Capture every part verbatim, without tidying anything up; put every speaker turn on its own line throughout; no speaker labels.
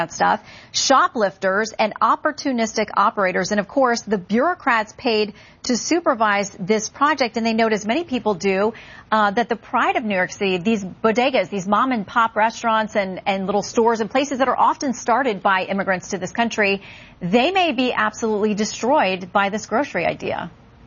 that stuff, shoplifters and opportunistic operators, and of course the bureaucrats paid to supervise this project. And they note, as many people do, uh, that the pride of New York City, these bodegas, these mom and pop restaurants and, and little stores and places that are often started by immigrants to this country, they may be absolutely destroyed by this grocery idea.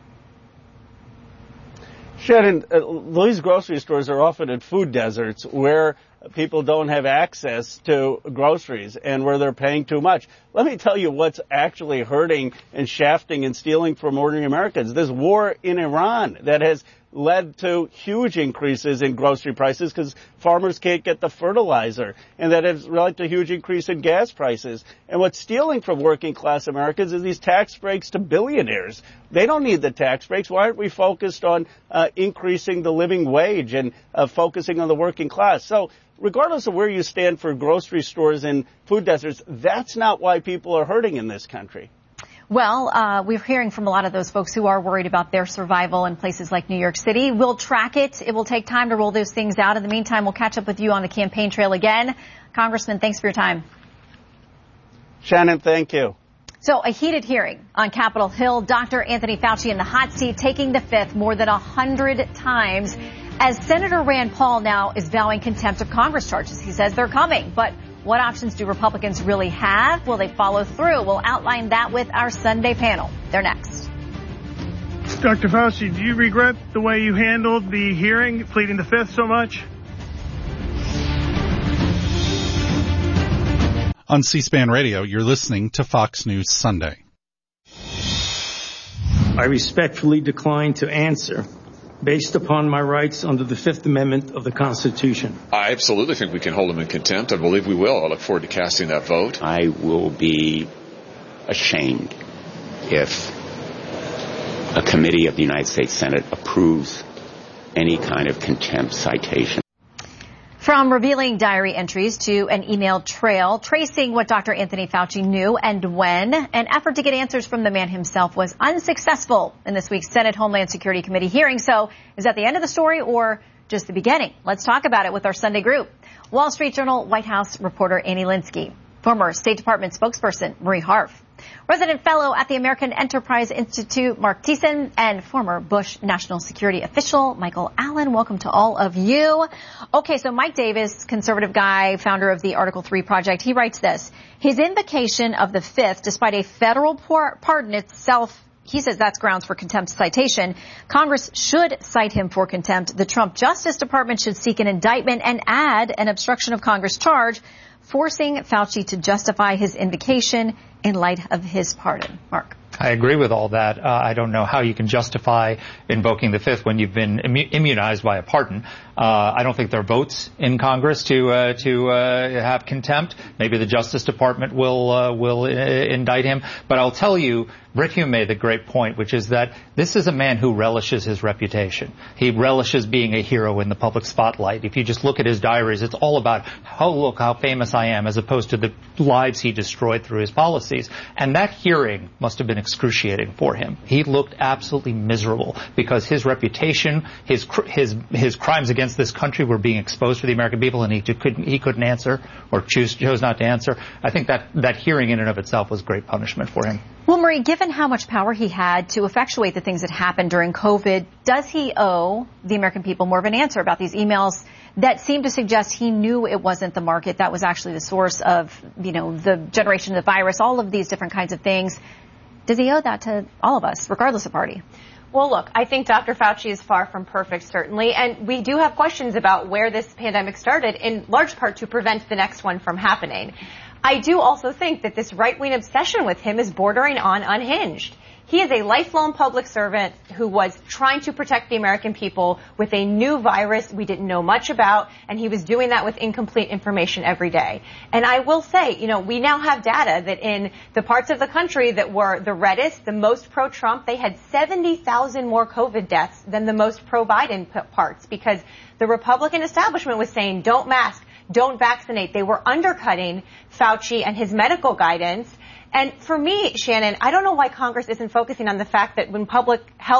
Shannon, uh, these grocery stores are often in food deserts where people don't have access to groceries and where they're paying too much. Let me tell you what's actually hurting and shafting and stealing from ordinary Americans. This war in Iran that has led to huge increases in grocery prices because farmers can't get the fertilizer, and that has led to a huge increase in gas prices. And what's stealing from working class Americans is these tax breaks to billionaires. They don't need the tax breaks. Why aren't we focused on uh, increasing the living wage and uh, focusing on the working class? So regardless of where you stand for grocery stores and food deserts, that's not why people are hurting in this country.
Well, uh, we're hearing from a lot of those folks who are worried about their survival in places like New York City. We'll track it. It will take time to roll those things out. In the meantime, we'll catch up with you on the campaign trail again. Congressman, thanks for your time.
Shannon, thank you.
So a heated hearing on Capitol Hill. Doctor Anthony Fauci in the hot seat, taking the fifth more than a hundred times, as Senator Rand Paul now is vowing contempt of Congress charges. He says they're coming, but what options do Republicans really have? Will they follow through? We'll outline that with our Sunday panel. They're next.
Doctor Fauci, do you regret the way you handled the hearing, pleading the fifth so much?
On C-SPAN Radio, you're listening to Fox News Sunday.
I respectfully decline to answer based upon my rights under the Fifth Amendment of the Constitution.
I absolutely think we can hold him in contempt. I believe we will. I look forward to casting that vote.
I will be ashamed if a committee of the United States Senate approves any kind of contempt citation.
From revealing diary entries to an email trail tracing what Doctor Anthony Fauci knew and when, an effort to get answers from the man himself was unsuccessful in this week's Senate Homeland Security Committee hearing. So is that the end of the story or just the beginning? Let's talk about it with our Sunday group. Wall Street Journal White House reporter Annie Linsky, former State Department spokesperson Marie Harf, resident fellow at the American Enterprise Institute Mark Thiessen, and former Bush national security official Michael Allen. Welcome to all of you. Okay, so Mike Davis, conservative guy, founder of the Article three Project, he writes this. His invocation of the fifth, despite a federal pardon itself, he says that's grounds for contempt citation. Congress should cite him for contempt. The Trump Justice Department should seek an indictment and add an obstruction of Congress charge, forcing Fauci to justify his invocation in light of his pardon. Mark.
I agree with all that. Uh, I don't know how you can justify invoking the fifth when you've been immu- immunized by a pardon. Uh, I don't think there are votes in Congress to uh, to uh, have contempt. Maybe the Justice Department will uh, will uh, indict him. But I'll tell you, Brit Hume made the great point, which is that this is a man who relishes his reputation. He relishes being a hero in the public spotlight. If you just look at his diaries, it's all about, oh, look how famous I am, as opposed to the lives he destroyed through his policies. And that hearing must have been excruciating for him. He looked absolutely miserable because his reputation, his his his crimes against this country were being exposed to the American people, and he couldn't he couldn't answer or choose chose not to answer. I think that that hearing in and of itself was great punishment for him.
Well, Marie, given how much power he had to effectuate the things that happened during COVID, does he owe the American people more of an answer about these emails that seem to suggest he knew it wasn't the market that was actually the source of, you know, the generation of the virus, all of these different kinds of things? Does he owe that to all of us, regardless of party?
Well, look, I think Doctor Fauci is far from perfect, certainly, and we do have questions about where this pandemic started, in large part to prevent the next one from happening. I do also think that this right-wing obsession with him is bordering on unhinged. He is a lifelong public servant who was trying to protect the American people with a new virus we didn't know much about, and he was doing that with incomplete information every day. And I will say, you know, we now have data that in the parts of the country that were the reddest, the most pro-Trump, they had seventy thousand more COVID deaths than the most pro-Biden parts, because the Republican establishment was saying, don't mask, don't vaccinate. They were undercutting Fauci and his medical guidance. And for me, Shannon, I don't know why Congress isn't focusing on the fact that when public health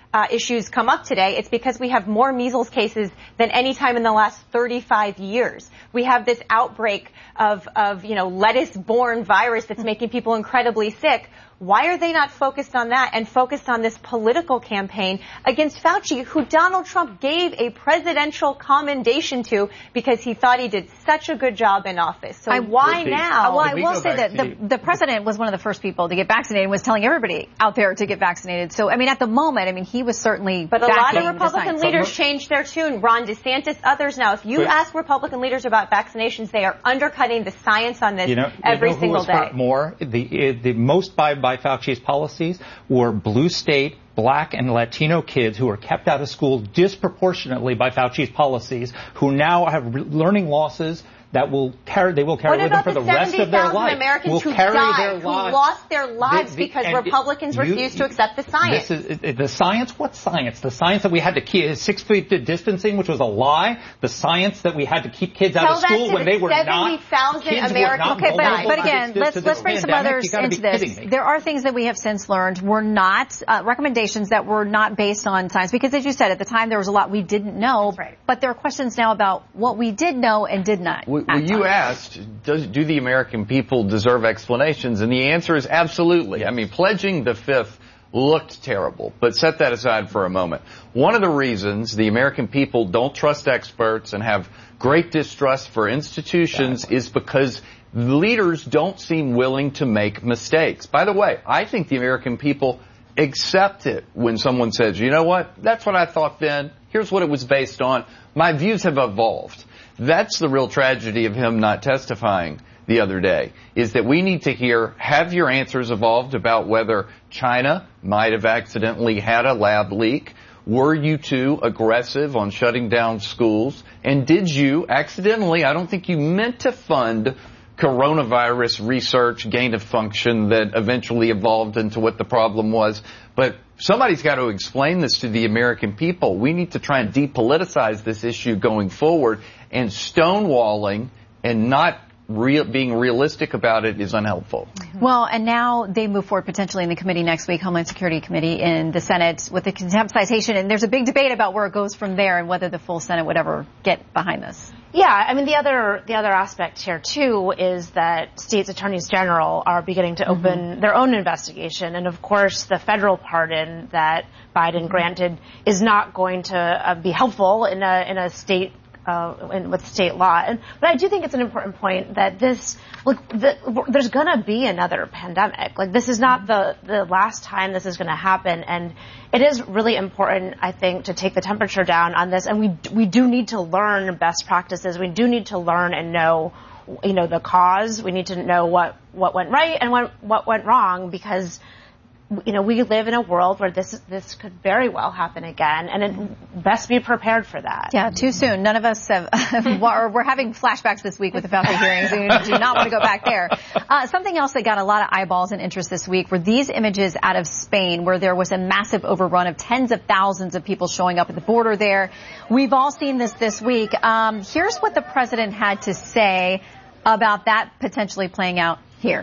uh, issues come up today, it's because we have more measles cases than any time in the last thirty-five years. We have this outbreak of, of you know, lettuce-borne virus that's making people incredibly sick. Why are they not focused on that and focused on this political campaign against Fauci, who Donald Trump gave a presidential commendation to because he thought he did such a good job in office? So I, why now?
Well, I will say that the, the president was one of the first people to get vaccinated and was telling everybody out there to get vaccinated. So, I mean, at the moment, I mean, he was certainly
But a lot of
backing
Republican leaders changed their tune. Ron DeSantis, others now. If you
But-
ask Republican leaders about vaccinations, they are undercutting the science on this
You know,
every
you know who
single
was
day.
hurt more? The, the most by, by Fauci's policies were blue state, black and Latino kids who were kept out of school disproportionately by Fauci's policies, who now have re- learning losses that will carry, they will carry
What
with them
about
for the
the
rest of their
seventy thousand
life.
Americans
will
who
carry
died,
their
who
lives.
lost their lives
The- the-
because
and
Republicans
you-
refused to accept the science?
This is the science. What science? The science that we had to keep six feet distancing, which was a lie. The science that we had to keep kids out
Tell
of
that
school
to
when
the
they were not.
seventy thousand
kids were
Americans.
not
Okay, but,
vulnerable
but again,
to- to
let's
this
let's bring some
pandemic.
others
You gotta be
into this.
kidding me.
There are things that we have since learned were not uh, recommendations that were not based on science, because as you said, at the time there was a lot we didn't know.
Right.
But there are questions now about what we did know and did not.
Well,
act
you
on.
asked, does, do the American people deserve explanations? And the answer is absolutely. I mean, pledging the fifth looked terrible, but set that aside for a moment. One of the reasons the American people don't trust experts and have great distrust for institutions exactly. is because leaders don't seem willing to make mistakes. By the way, I think the American people accept it when someone says, you know what, that's what I thought then. Here's what it was based on. My views have evolved. That's the real tragedy of him not testifying the other day, is that we need to hear, have your answers evolved about whether China might have accidentally had a lab leak? Were you too aggressive on shutting down schools? And did you accidentally, I don't think you meant to fund coronavirus research, gain of function that eventually evolved into what the problem was. But somebody's got to explain this to the American people. We need to try and depoliticize this issue going forward, and stonewalling and not real, being realistic about it is unhelpful.
Well, and now they move forward potentially in the committee next week, Homeland Security Committee in the Senate, with the contempt citation, and there's a big debate about where it goes from there and whether the full Senate would ever get behind this.
Yeah, I mean, the other the other aspect here, too, is that states' attorneys general are beginning to open mm-hmm. their own investigation. And, of course, the federal pardon that Biden granted is not going to uh, be helpful in a, in a state Uh, in, with state law. And, but I do think it's an important point that this, look, the, there's going to be another pandemic. Like, this is not the, the last time this is going to happen. And it is really important, I think, to take the temperature down on this. And we, we do need to learn best practices. We do need to learn and know, you know, the cause. We need to know what, what went right and what, what went wrong, because you know, we live in a world where this this could very well happen again, and it best be prepared for that.
Yeah, too soon. None of us have, we're, we're having flashbacks this week with the Fauci hearings. We do not want to go back there. Uh, something else that got a lot of eyeballs and interest this week were these images out of Spain, where there was a massive overrun of tens of thousands of people showing up at the border there. We've all seen this this week. Um, here's what the president had to say about that potentially playing out here.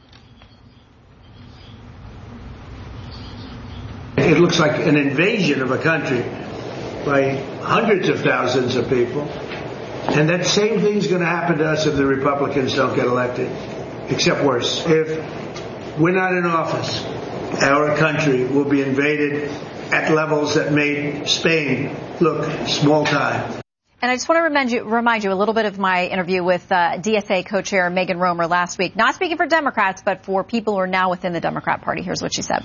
It looks like an invasion of a country by hundreds of thousands of people. And that same thing's going to happen to us if the Republicans don't get elected, except worse. If we're not in office, our country will be invaded at levels that made Spain look small time.
And I just want to remind you, remind you a little bit of my interview with uh, D S A co-chair Megan Romer last week. Not speaking for Democrats, but for people who are now within the Democrat Party. Here's what she said.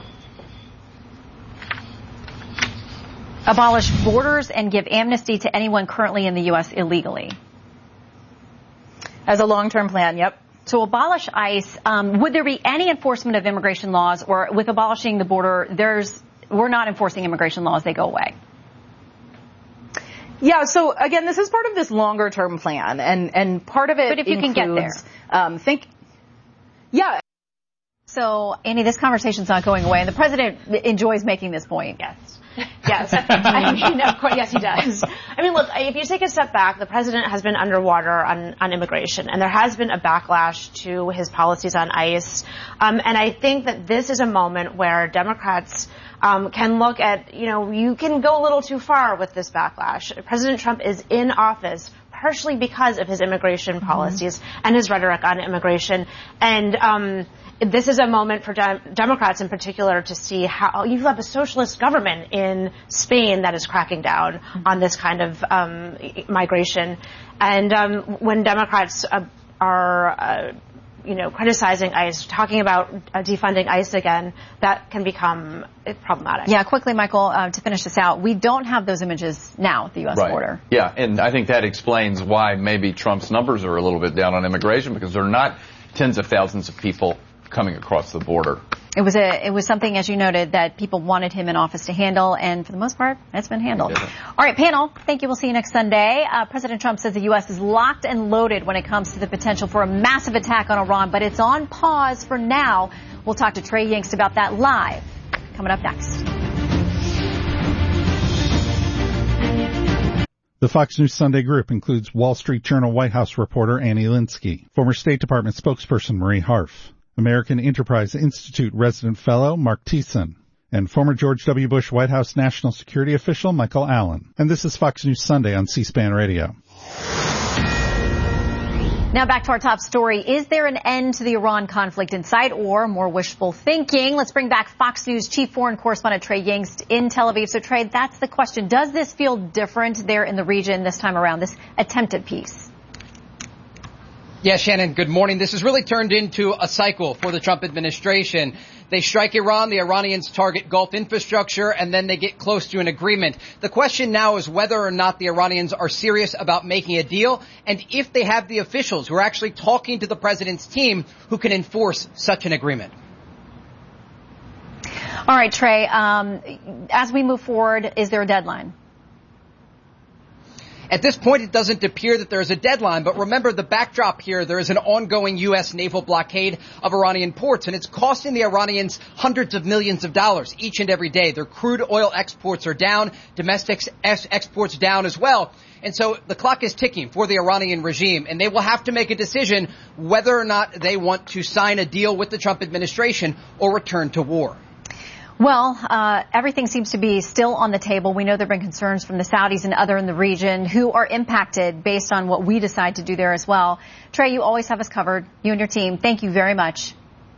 Abolish borders and give amnesty to anyone currently in the U S illegally. As a long-term plan, yep. To abolish ICE, um, would there be any enforcement of immigration laws, or with abolishing the border, there's we're not enforcing immigration laws, they go away?
Yeah, so again, this is part of this longer-term plan, and, and part of it
But if you
includes,
can get there.
Um, think, yeah.
So, Annie, this conversation's not going away, and the president enjoys making this point.
Yes. Yes. I mean, of course, yes, he does. I mean, look, if you take a step back, the president has been underwater on, on immigration, and there has been a backlash to his policies on ICE. Um, and I think that this is a moment where Democrats um, can look at, you know, you can go a little too far with this backlash. President Trump is in office partially because of his immigration policies mm-hmm. and his rhetoric on immigration. And um, this is a moment for de- Democrats in particular to see how you have a socialist government in Spain that is cracking down mm-hmm. on this kind of um, migration. And um, when Democrats uh, are uh, you know, criticizing ICE, talking about uh, defunding ICE again, that can become problematic.
Yeah, quickly, Michael, uh, to finish this out, we don't have those images now at the U S
right.
border.
Yeah, and I think that explains why maybe Trump's numbers are a little bit down on immigration, because there are not tens of thousands of people coming across the border.
It was a, it was something, as you noted, that people wanted him in office to handle, and for the most part, it's been handled. All right, panel, thank you. We'll see you next Sunday. Uh, President Trump says the U S is locked and loaded when it comes to the potential for a massive attack on Iran, but it's on pause for now. We'll talk to Trey Yingst about that live, coming up next.
The Fox News Sunday group includes Wall Street Journal White House reporter Annie Linsky, former State Department spokesperson Marie Harf, American Enterprise Institute resident fellow Mark Thiessen, and former George W. Bush White House national security official Michael Allen. And this is Fox News Sunday on C-SPAN Radio.
Now back to our top story. Is there an end to the Iran conflict in sight, or more wishful thinking? Let's bring back Fox News chief foreign correspondent Trey Yingst in Tel Aviv. So Trey, that's the question. Does this feel different there in the region this time around, this attempt at peace?
Yeah, Shannon, good morning. This has really turned into a cycle for the Trump administration. They strike Iran, the Iranians target Gulf infrastructure, and then they get close to an agreement. The question now is whether or not the Iranians are serious about making a deal, and if they have the officials who are actually talking to the president's team who can enforce such an agreement.
All right, Trey, um, as we move forward, is there a deadline?
At this point, it doesn't appear that there is a deadline, but remember the backdrop here. There is an ongoing U S naval blockade of Iranian ports, and it's costing the Iranians hundreds of millions of dollars each and every day. Their crude oil exports are down, domestic ex- exports down as well. And so the clock is ticking for the Iranian regime, and they will have to make a decision whether or not they want to sign a deal with the Trump administration or return to war.
Well, uh, everything seems to be still on the table. We know there have been concerns from the Saudis and other in the region who are impacted based on what we decide to do there as well. Trey, you always have us covered, you and your team. Thank you very much.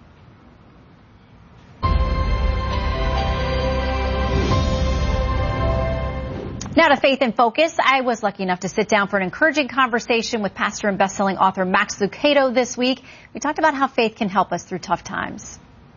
Now to Faith in Focus. I was lucky enough to sit down for an encouraging conversation with pastor and best-selling author Max Lucado this week. We talked about how faith can help us through tough times.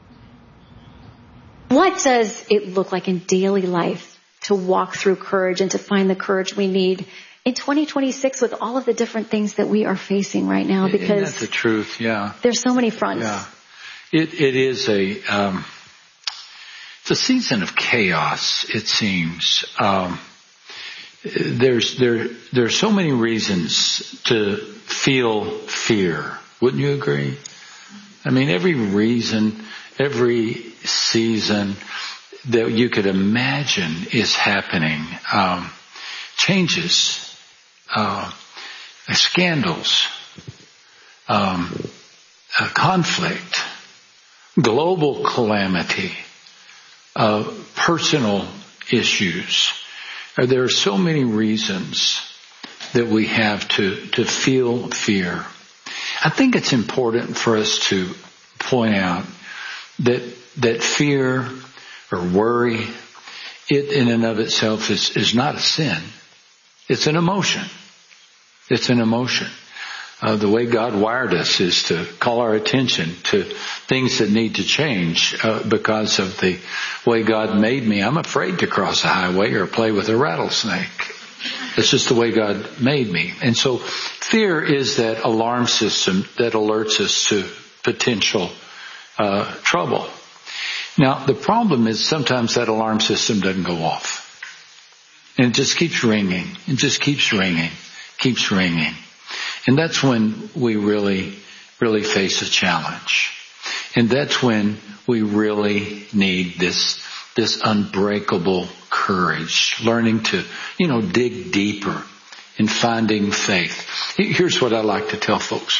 What does it look like in daily life to walk through courage and to find the courage we need in twenty twenty-six with all of the different things that we are facing right now? Because
Isn't that the truth, yeah.
There's so many fronts.
Yeah. It, it is a, um, it's a season of chaos, it seems. Um, there's, there, there are so many reasons to feel fear. Wouldn't you agree? I mean, every reason, every season that you could imagine is happening. Um, changes, uh, scandals, um, uh, conflict, global calamity, uh, personal issues. Uh, there are so many reasons that we have to, to feel fear. I think it's important for us to point out that that fear or worry, it in and of itself is, is not a sin. It's an emotion. It's an emotion. Uh, the way God wired us is to call our attention to things that need to change uh, because of the way God made me. I'm afraid to cross a highway or play with a rattlesnake. It's just the way God made me. And so fear is that alarm system that alerts us to potential uh, trouble. Now, the problem is sometimes that alarm system doesn't go off. And it just keeps ringing. It just keeps ringing. Keeps ringing. And that's when we really, really face a challenge. And that's when we really need this this unbreakable courage, learning to, you know, dig deeper in finding faith. Here's what I like to tell folks.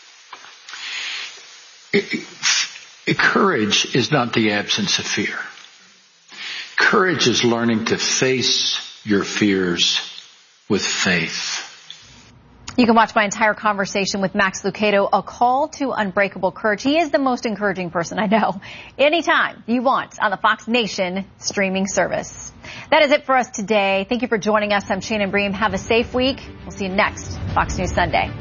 Courage is not the absence of fear. Courage is learning to face your fears with faith.
You can watch my entire conversation with Max Lucado, A Call to Unbreakable Courage. He is the most encouraging person I know. Anytime you want on the Fox Nation streaming service. That is it for us today. Thank you for joining us. I'm Shannon Bream. Have a safe week. We'll see you next Fox News Sunday.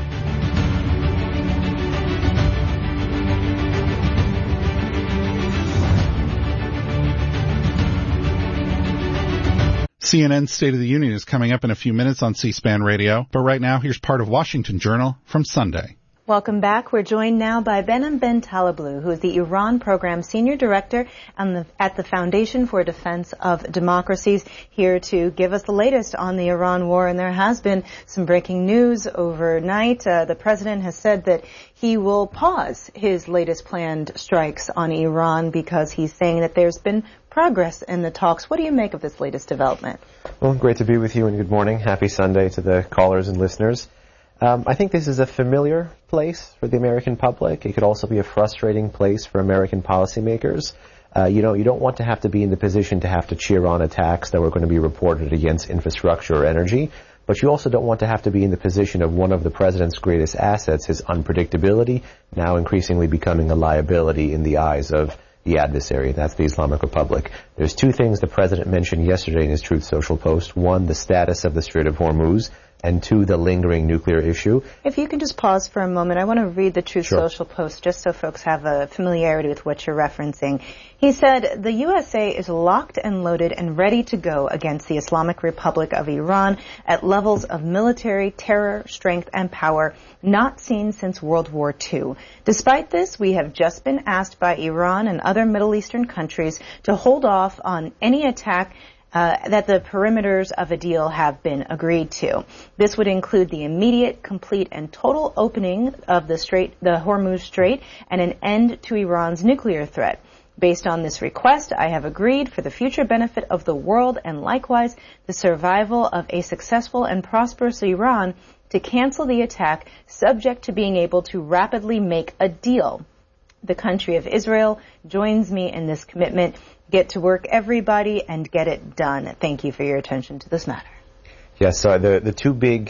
C N N's State of the Union is coming up in a few minutes on C-SPAN Radio, but right now, here's part of Washington Journal from Sunday.
Welcome back. We're joined now by Behnam Ben Taleblu, who is the Iran Program Senior Director the, at the Foundation for Defense of Democracies, here to give us the latest on the Iran war. And there has been some breaking news overnight. Uh, the president has said that he will pause his latest planned strikes on Iran because he's saying that there's been progress in the talks. What do you make of this latest development?
Well, great to be with you and good morning. Happy Sunday to the callers and listeners. Um, I think this is a familiar place for the American public. It could also be a frustrating place for American policymakers. Uh, you know, you don't want to have to be in the position to have to cheer on attacks that were going to be reported against infrastructure or energy, but you also don't want to have to be in the position of one of the president's greatest assets, his unpredictability, now increasingly becoming a liability in the eyes of the adversary. That's the Islamic Republic. There's two things the president mentioned yesterday in his Truth Social post. One, the status of the Strait of Hormuz, and two, the lingering nuclear issue.
If you can just pause for a moment, I want to read the Truth
Sure.
Social post just so folks have a familiarity with what you're referencing. He said, the U S A is locked and loaded and ready to go against the Islamic Republic of Iran at levels of military terror, strength, and power not seen since World War Two. Despite this, we have just been asked by Iran and other Middle Eastern countries to hold off on any attack Uh, that the perimeters of a deal have been agreed to. This would include the immediate, complete, and total opening of the Strait, the Hormuz Strait, and an end to Iran's nuclear threat. Based on this request, I have agreed for the future benefit of the world and likewise the survival of a successful and prosperous Iran to cancel the attack, subject to being able to rapidly make a deal. The country of Israel joins me in this commitment. Get to work, everybody, and get it done. Thank you for your attention to this matter.
Yes, so the, the two big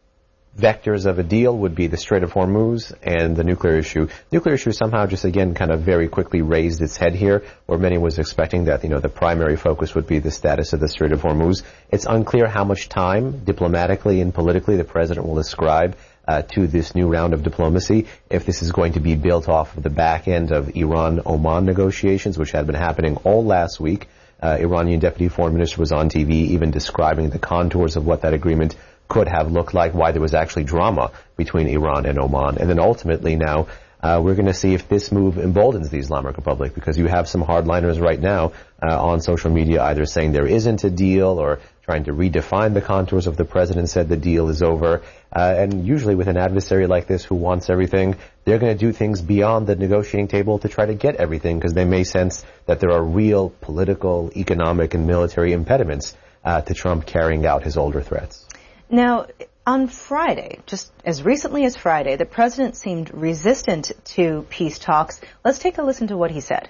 vectors of a deal would be the Strait of Hormuz and the nuclear issue. Nuclear issue somehow just, again, kind of very quickly raised its head here, where many was expecting that, you know, the primary focus would be the status of the Strait of Hormuz. It's unclear how much time, diplomatically and politically, the president will ascribe Uh, to this new round of diplomacy, if this is going to be built off of the back end of Iran-Oman negotiations, which had been happening all last week. Uh, Iranian Deputy Foreign Minister was on T V even describing the contours of what that agreement could have looked like, why there was actually drama between Iran and Oman. And then ultimately now, uh, we're going to see if this move emboldens the Islamic Republic, because you have some hardliners right now uh, on social media either saying there isn't a deal or trying to redefine the contours of the president said the deal is over. Uh, and usually with an adversary like this who wants everything, they're going to do things beyond the negotiating table to try to get everything, because they may sense that there are real political, economic, and military impediments uh, to Trump carrying out his older threats.
Now, on Friday, just as recently as Friday, the president seemed resistant to peace talks. Let's take a listen to what he said.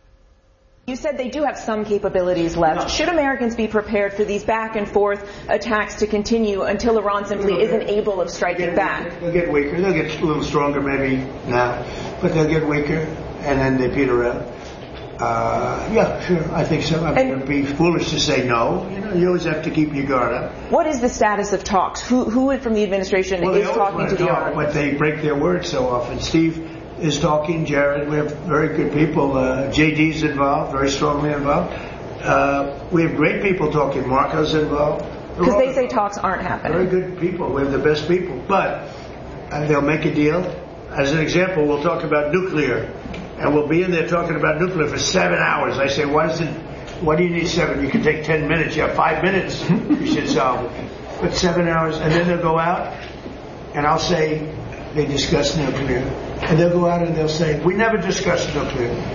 You said they do have some capabilities left. Should Americans be prepared for these back and forth attacks to continue until Iran simply isn't able of striking back?
They'll get weaker. They'll get a little stronger maybe now, but they'll get weaker and then they peter out. Uh, yeah, sure. I think so. I mean, it would be foolish to say no. You know, you always have to keep your guard up.
What is the status of talks? Who, who from the administration
well,
is talking to the
talk,
Iranians?
But they break their word so often. Steve is talking, Jared. We have very good people. Uh, J D's involved, very strongly involved. Uh, we have great people talking. Marco's involved.
Because they say talks aren't happening.
Very good people. We have the best people. But uh, they'll make a deal. As an example, we'll talk about nuclear. And we'll be in there talking about nuclear for seven hours. I say, why does it, why do you need seven? You can take ten minutes. You have five minutes. You should solve it. But seven hours. And then they'll go out. And I'll say, they discuss nuclear. And they'll go out and they'll say, we never discussed nuclear.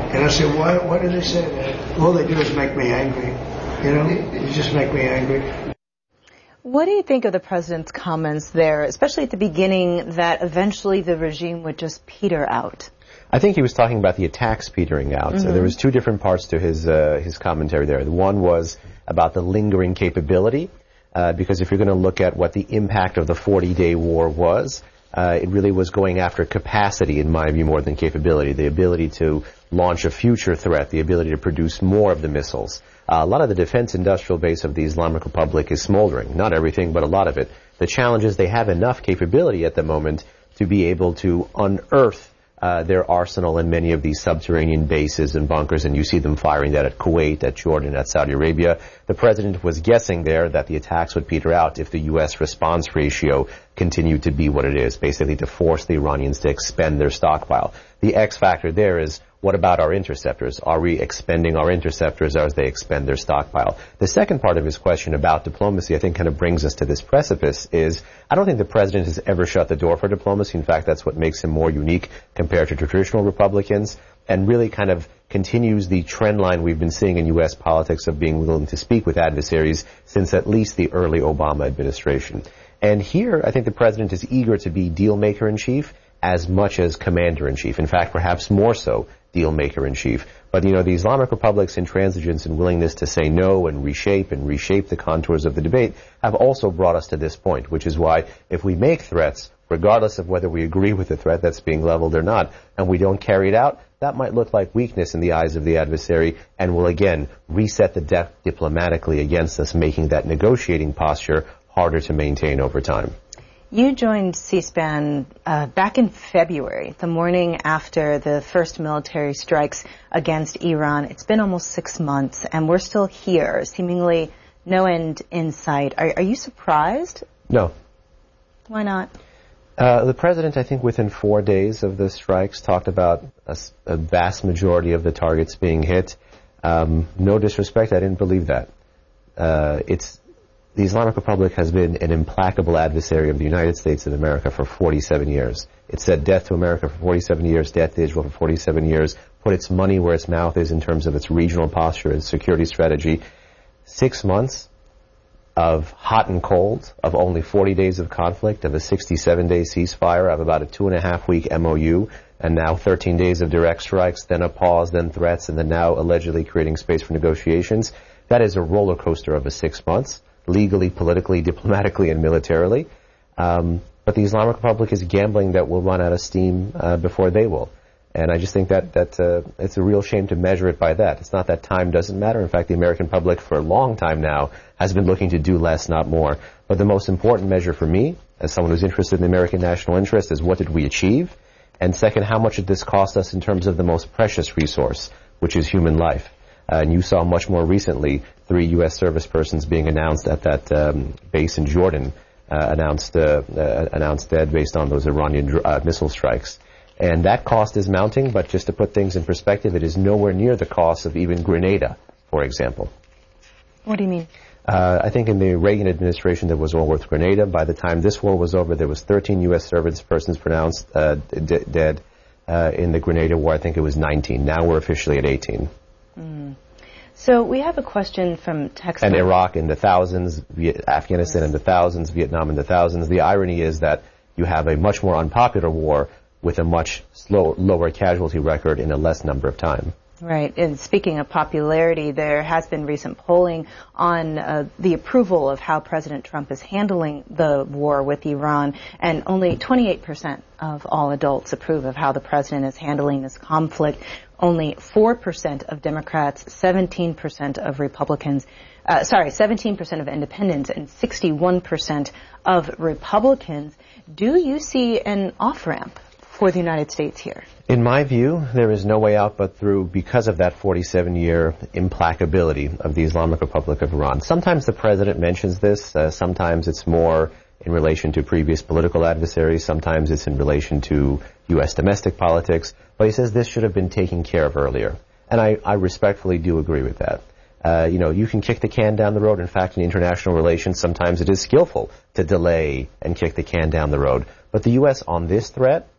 And I say, why, why do they say that? All they do is make me angry. You know, you just make me angry.
What do you think of the president's comments there, especially at the beginning, that eventually the regime would just peter out?
I think he was talking about the attacks petering out. Mm-hmm. So there was two different parts to his uh, his commentary there. The one was about the lingering capability, uh, because if you're going to look at what the impact of the forty-day war was, uh, it really was going after capacity, in my view, more than capability. The ability to launch a future threat, the ability to produce more of the missiles. Uh, a lot of the defense industrial base of the Islamic Republic is smoldering. Not everything, but a lot of it. The challenge is they have enough capability at the moment to be able to unearth Uh, their arsenal in many of these subterranean bases and bunkers, and you see them firing that at Kuwait, at Jordan, at Saudi Arabia. The president was guessing there that the attacks would peter out if the U S response ratio continued to be what it is, basically to force the Iranians to expend their stockpile. The X factor there is, what about our interceptors? Are we expending our interceptors as they expend their stockpile? The second part of his question about diplomacy, I think, kind of brings us to this precipice, is I don't think the president has ever shut the door for diplomacy. In fact, that's what makes him more unique compared to traditional Republicans, and really kind of continues the trend line we've been seeing in U S politics of being willing to speak with adversaries since at least the early Obama administration. And here, I think the president is eager to be deal maker in chief as much as commander in chief. In fact, perhaps more so deal maker in chief. But, you know, the Islamic Republic's intransigence and willingness to say no and reshape and reshape the contours of the debate have also brought us to this point, which is why if we make threats, regardless of whether we agree with the threat that's being leveled or not, and we don't carry it out, that might look like weakness in the eyes of the adversary and will again reset the deck diplomatically against us, making that negotiating posture harder to maintain over time.
You joined C-SPAN uh, back in February, the morning after the first military strikes against Iran. It's been almost six months, and we're still here, seemingly no end in sight. Are, are you surprised?
No.
Why not?
Uh, the president, I think, within four days of the strikes, talked about a, a vast majority of the targets being hit. Um, no disrespect, I didn't believe that. Uh, it's The Islamic Republic has been an implacable adversary of the United States of America for forty-seven years. It said death to America for forty-seven years, death to Israel for forty-seven years, put its money where its mouth is in terms of its regional posture and security strategy. Six months of hot and cold, of only forty days of conflict, of a sixty-seven day ceasefire, of about a two and a half week M O U, and now thirteen days of direct strikes, then a pause, then threats, and then now allegedly creating space for negotiations. That is a roller coaster of a six months. Legally, politically, diplomatically, and militarily. Um, but the Islamic Republic is gambling that we'll run out of steam uh, before they will. And I just think that, that uh, it's a real shame to measure it by that. It's not that time doesn't matter. In fact, the American public for a long time now has been looking to do less, not more. But the most important measure for me, as someone who's interested in the American national interest, is what did we achieve? And second, how much did this cost us in terms of the most precious resource, which is human life? Uh, and you saw much more recently three U S service persons being announced at that um, base in Jordan, uh, announced uh, uh, announced dead based on those Iranian uh, missile strikes. And that cost is mounting, but just to put things in perspective, it is nowhere near the cost of even Grenada, for example.
What do you mean?
Uh, I think in the Reagan administration there was war with Grenada. By the time this war was over, there was thirteen U S service persons pronounced uh, d- dead. Uh, in the Grenada war, I think it was nineteen. Now we're officially at eighteen.
Mm. So we have a question from Texas.
And Iraq in the thousands, Viet- Afghanistan yes. in the thousands, Vietnam in the thousands. The irony is that you have a much more unpopular war with a much slow, lower casualty record in a less number of time.
Right. And speaking of popularity, there has been recent polling on uh, the approval of how President Trump is handling the war with Iran, and only twenty-eight percent of all adults approve of how the president is handling this conflict. Only four percent of Democrats, seventeen percent of Republicans, uh, sorry, seventeen percent of independents, and sixty-one percent of Republicans. Do you see an off-ramp for the United States here?
In my view, there is no way out but through, because of that forty-seven year implacability of the Islamic Republic of Iran. Sometimes the president mentions this, uh, sometimes it's more in relation to previous political adversaries, sometimes it's in relation to U S domestic politics, but he says this should have been taken care of earlier. And I, I respectfully do agree with that. Uh, you know, you can kick the can down the road. In fact, in international relations, sometimes it is skillful to delay and kick the can down the road. But the U S on this threat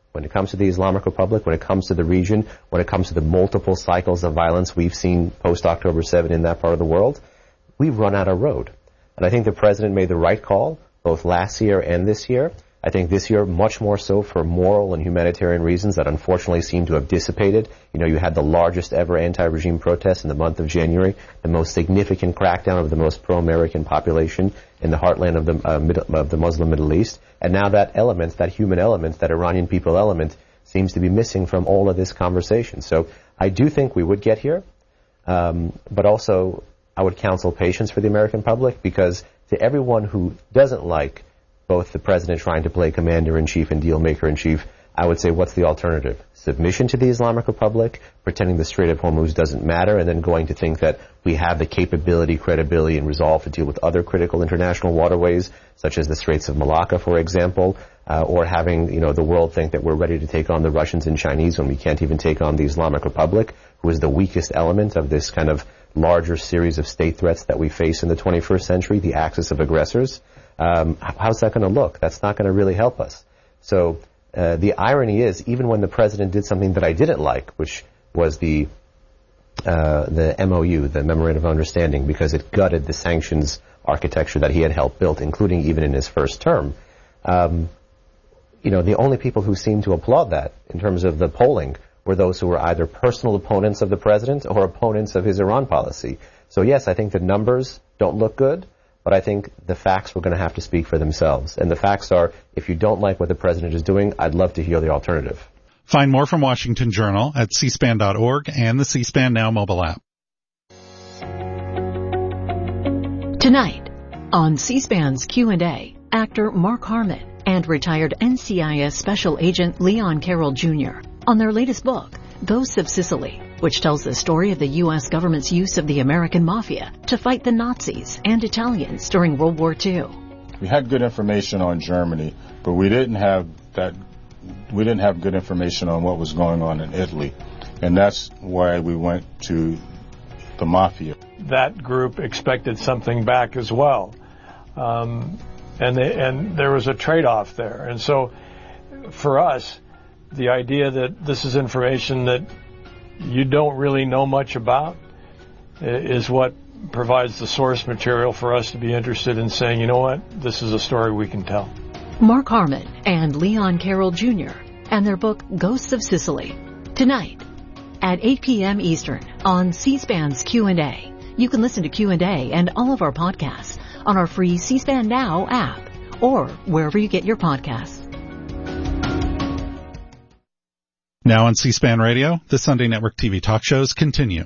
when it comes to the Islamic Republic, when it comes to the region, when it comes to the multiple cycles of violence we've seen post-October seventh in that part of the world, we've run out of road. And I think the president made the right call, both last year and this year. I think this year much more so for moral and humanitarian reasons that unfortunately seem to have dissipated. You know, you had the largest ever anti-regime protest in the month of January, the most significant crackdown of the most pro-American population in the heartland of the, uh, middle, of the Muslim Middle East. And now that element, that human element, that Iranian people element, seems to be missing from all of this conversation. So I do think we would get here, um, but also I would counsel patience for the American public, because to everyone who doesn't like both the president trying to play commander-in-chief and deal-maker-in-chief, I would say, what's the alternative? Submission to the Islamic Republic, pretending the Strait of Hormuz doesn't matter, and then going to think that we have the capability, credibility, and resolve to deal with other critical international waterways, such as the Straits of Malacca, for example, uh, or having, you know, the world think that we're ready to take on the Russians and Chinese when we can't even take on the Islamic Republic, who is the weakest element of this kind of larger series of state threats that we face in the twenty-first century, the axis of aggressors. Um, how's that going to look? That's not going to really help us. So uh, the irony is, even when the president did something that I didn't like, which was the uh, the M O U, the Memorandum of Understanding, because it gutted the sanctions architecture that he had helped build, including even in his first term, um, you know, the only people who seemed to applaud that in terms of the polling were those who were either personal opponents of the president or opponents of his Iran policy. So yes, I think the numbers don't look good, but I think the facts were going to have to speak for themselves. And the facts are, if you don't like what the president is doing, I'd love to hear the alternative.
Find more from Washington Journal at c span dot org and the C-SPAN Now mobile app.
Tonight, on C-SPAN's Q and A, actor Mark Harmon and retired N C I S Special Agent Leon Carroll Junior on their latest book, Ghosts of Sicily, which tells the story of the U S government's use of the American mafia to fight the Nazis and Italians during World War Two.
We had good information on Germany, but we didn't have that. We didn't have good information on what was going on in Italy, and that's why we went to the mafia.
That group expected something back as well, um, and they, and there was a trade-off there. And so, for us, the idea that this is information that you don't really know much about is what provides the source material for us to be interested in saying, you know what, this is a story we can tell.
Mark Harmon and Leon Carroll Junior and their book Ghosts of Sicily, tonight at eight p.m. Eastern on C-SPAN's Q and A. You can listen to Q and A and all of our podcasts on our free C-SPAN Now app or wherever you get your podcasts.
Now on C-SPAN Radio, the Sunday Network T V talk shows continue.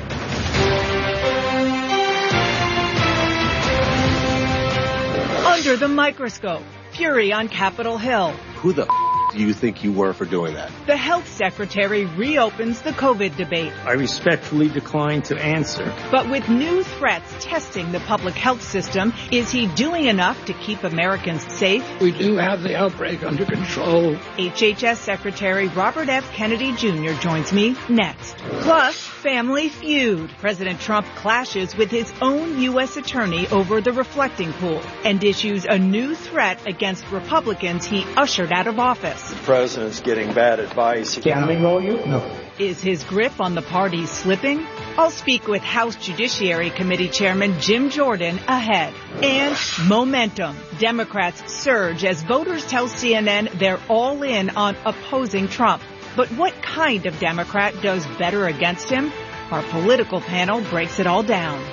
Under the microscope, fury on Capitol Hill.
Who the f- do you think you were for doing that?
The health secretary reopens the COVID debate.
I respectfully decline to answer.
But with new threats testing the public health system, is he doing enough to keep Americans safe?
We do have the outbreak under control.
H H S Secretary Robert F. Kennedy Junior joins me next. Plus, family feud. President Trump clashes with his own U S attorney over the reflecting pool and issues a new threat against Republicans he ushered out of office.
The president's getting bad advice.
Can we roll you? No.
Is his grip on the party slipping? I'll speak with House Judiciary Committee Chairman Jim Jordan ahead. And momentum. Democrats surge as voters tell C N N they're all in on opposing Trump. But what kind of Democrat does better against him? Our political panel breaks it all down.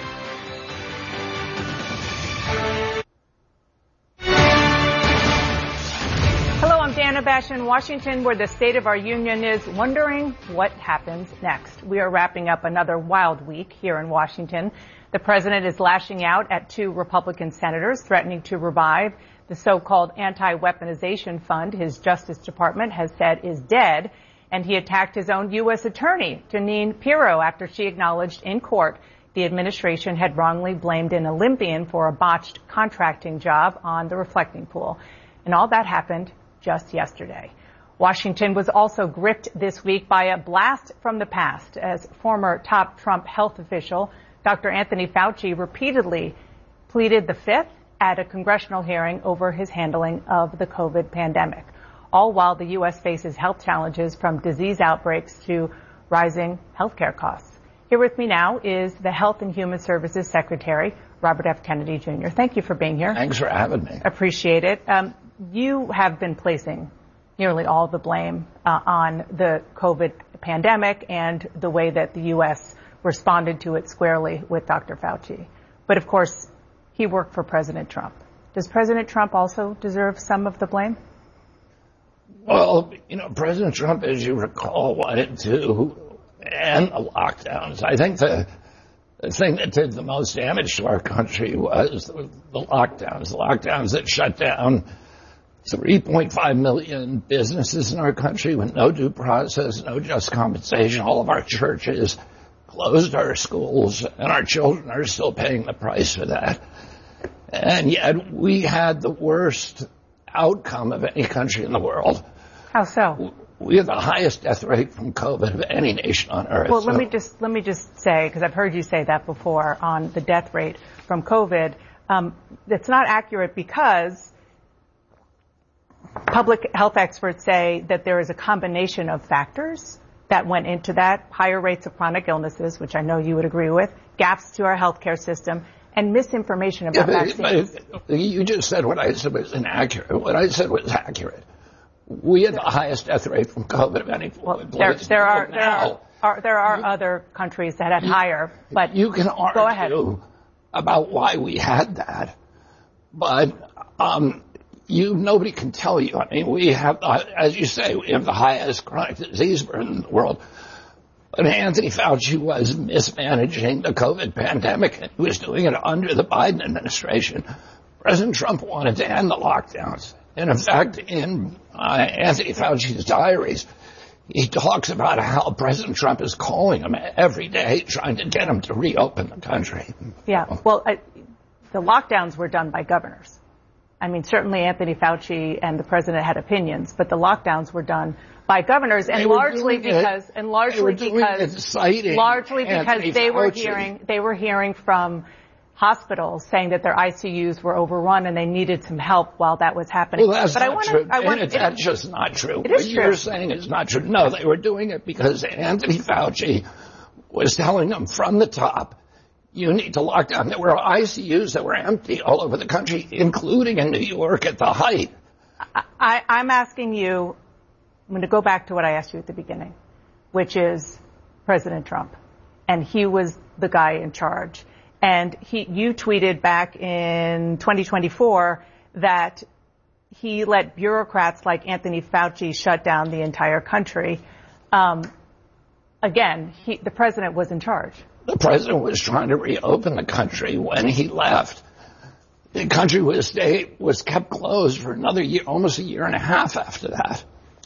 Hello, I'm Dana Bash in Washington, where the State of our Union is wondering what happens next. We are wrapping up another wild week here in Washington. The president is lashing out at two Republican senators, threatening to revive the so-called anti-weaponization fund his Justice Department has said is dead. And he attacked his own U S attorney, Jeanine Pirro, after she acknowledged in court the administration had wrongly blamed an Olympian for a botched contracting job on the reflecting pool. And all that happened just yesterday. Washington was also gripped this week by a blast from the past as former top Trump health official Doctor Anthony Fauci repeatedly pleaded the fifth at a congressional hearing over his handling of the COVID pandemic. all while the U S faces health challenges from disease outbreaks to rising healthcare costs. Here with me now is the Health and Human Services Secretary, Robert F. Kennedy Junior Thank you for being here.
Thanks for having me.
Appreciate it. Um, you have been placing nearly all the blame uh, on the COVID pandemic and the way that the U S responded to it squarely with Doctor Fauci. But of course, he worked for President Trump. Does President Trump also deserve some of the blame?
Well, you know, President Trump, as you recall, wanted to end the lockdowns. I think the, the thing that did the most damage to our country was the, the lockdowns, the lockdowns that shut down three point five million businesses in our country with no due process, no just compensation. All of our churches closed our schools, and our children are still paying the price for that. And yet we had the worst outcome of any country in the world.
How so?
We have the highest death rate from COVID of any nation on earth.
Well,
so.
let me just let me just say, because I've heard you say that before on the death rate from COVID. Um, it's not accurate because public health experts say that there is a combination of factors that went into that: higher rates of chronic illnesses, which I know you would agree with, gaps to our healthcare system, and misinformation about
yeah, but,
vaccines.
But you just said what I said was inaccurate. What I said was accurate. We had the highest death rate from COVID of any
well, there, there are there are, are there are you, other countries that had
you,
higher, but
you can argue
go ahead.
about why we had that, but um, you nobody can tell you. I mean, we have, as you say, we have the highest chronic disease burden in the world. But Anthony Fauci was mismanaging the COVID pandemic, and he was doing it under the Biden administration. President Trump wanted to end the lockdowns. And in fact, in uh, Anthony Fauci's diaries, he talks about how President Trump is calling him every day, trying to get him to reopen the country.
Yeah, well, I, the lockdowns were done by governors. I mean, certainly Anthony Fauci and the president had opinions, but the lockdowns were done by governors, and largely because,
it,
and largely because, largely because
Anthony
they
Fauci.
were hearing, they were hearing from hospitals saying that their I C Us were overrun and they needed some help while that was happening.
Well, that's
but
not
I wanna,
true.
I wanna,
and
it,
that's just not true.
It
what
is
you're
true.
saying is not true. No, they were doing it because Anthony Fauci was telling them from the top, you need to lock down. There were I C Us that were empty all over the country, including in New York at the height.
I, I'm asking you, I'm going to go back to what I asked you at the beginning, which is President Trump. And he was the guy in charge. And he, you tweeted back in twenty twenty-four that he let bureaucrats like Anthony Fauci shut down the entire country. Um, again, he, the president was in charge.
The president was trying to reopen the country when he left. The country was stay, was kept closed for another year, almost a year and a half after that.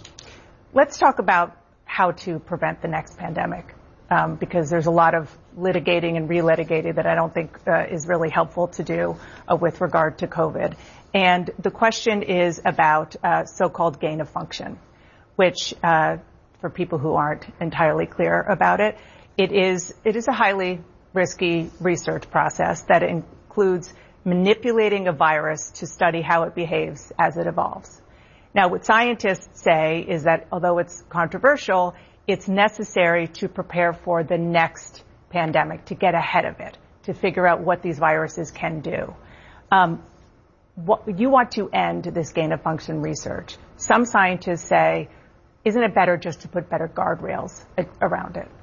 Let's talk about how to prevent the next pandemic, um, because there's a lot of litigating and relitigating that I don't think uh, is really helpful to do uh, with regard to COVID. And the question is about uh, so-called gain of function, which, uh, for people who aren't entirely clear about it, it is it is a highly risky research process that includes manipulating a virus to study how it behaves as it evolves. Now, what scientists say is that although it's controversial, it's necessary to prepare for the next pandemic, to get ahead of it, to figure out what these viruses can do. Um, what, you want to end this gain-of-function research. Some scientists say, isn't it better just to put better guardrails around it?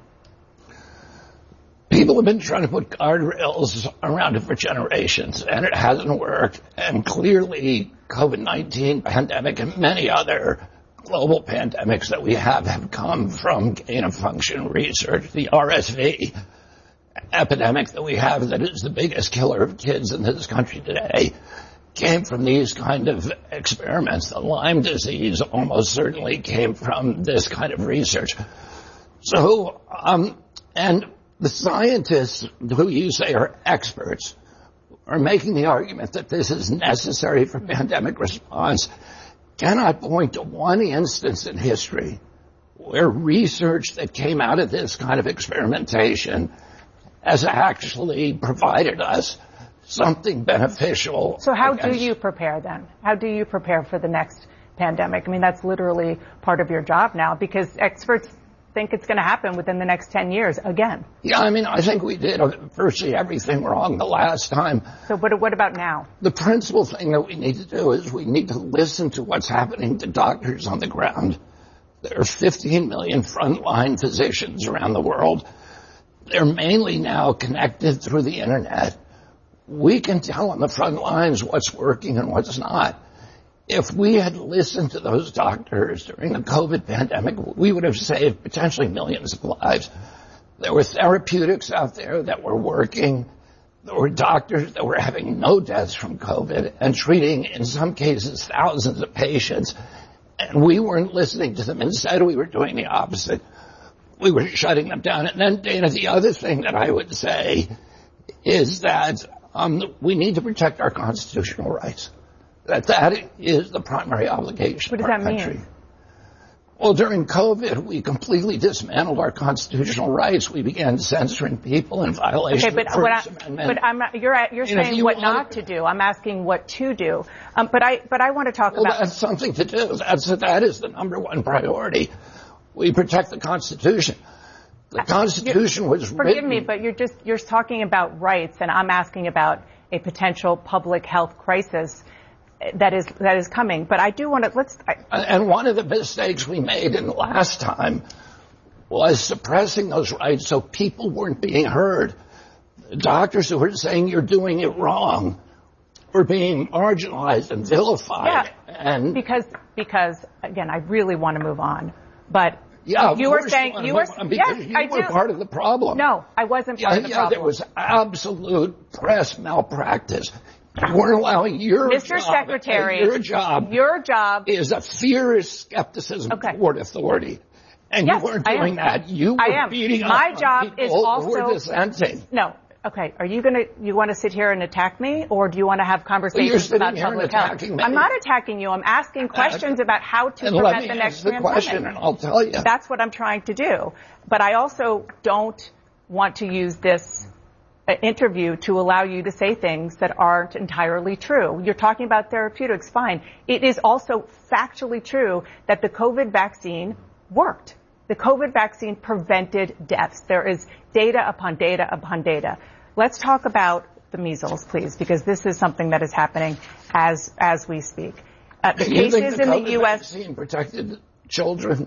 People have been trying to put guardrails around it for generations, and it hasn't worked. And clearly, COVID nineteen pandemic and many other global pandemics that we have have come from gain-of-function research. The R S V epidemic that we have, that is the biggest killer of kids in this country today, came from these kind of experiments. The Lyme disease almost certainly came from this kind of research. So, um, and the scientists who you say are experts are making the argument that this is necessary for pandemic response, cannot point to one instance in history where research that came out of this kind of experimentation has actually provided us something beneficial.
So how
against...
do you prepare then? How do you prepare for the next pandemic. I mean, that's literally part of your job now because experts think it's going to happen within the next ten years again.
Yeah, I mean, I think we did virtually everything wrong the last time.
So what, what about now?
The principal thing that we need to do is we need to listen to what's happening to doctors on the ground. There are fifteen million frontline physicians around the world. They're mainly now connected through the internet. We can tell on the front lines what's working and what's not. If we had listened to those doctors during the COVID pandemic, we would have saved potentially millions of lives. There were therapeutics out there that were working. There were doctors that were having no deaths from COVID and treating, in some cases, thousands of patients. And we weren't listening to them. Instead, we were doing the opposite. We were shutting them down. And then, Dana, the other thing that I would say is that um, we need to protect our constitutional rights. That that is the primary obligation
of our country. What does that mean?
Well, during COVID, we completely dismantled our constitutional rights. We began censoring people in violation
okay, but
of the
what
First
I,
Amendment.
But I'm not, you're you're you saying know, you what want, not to do. I'm asking what to do. Um, but I but I want to talk
well,
about.
That's something to do. That's that is the number one priority. We protect the Constitution. The Constitution was
Forgive
written.
me, but you're just you're talking about rights, and I'm asking about a potential public health crisis that is that is coming. But I do want to let's. I,
and one of the mistakes we made in the last time was suppressing those rights so people weren't being heard. The doctors who were saying you're doing it wrong were being marginalized and vilified.
Yeah,
and
because because again, I really want to move on, but.
Yeah,
you were saying you, you were
because
yes,
you
I
were
do.
part of the problem.
No, I wasn't part
yeah,
of the
yeah,
problem.
There was absolute press malpractice. You weren't allowing your
Mister
job.
Secretary,
your job.
Your job
is a fierce skepticism
okay.
toward authority, and
yes,
you weren't doing that. You were
I am.
beating
My
up
job
on people
is also
who were dissenting.
No. Okay, are you going to, you want to sit here and attack me, or do you want to have conversations
well,
about public health?
Me.
I'm not attacking you. I'm asking questions uh, about how to
and
prevent
let me
the next
the
pandemic.
Question and I'll tell you.
That's what I'm trying to do. But I also don't want to use this uh, interview to allow you to say things that aren't entirely true. You're talking about therapeutics, fine. It is also factually true that the COVID vaccine worked. The COVID vaccine prevented deaths. There is data upon data upon data. Let's talk about the measles, please, because this is something that is happening as as we speak. Uh, the
you
cases
think the
in
COVID
the U S
vaccine protected children.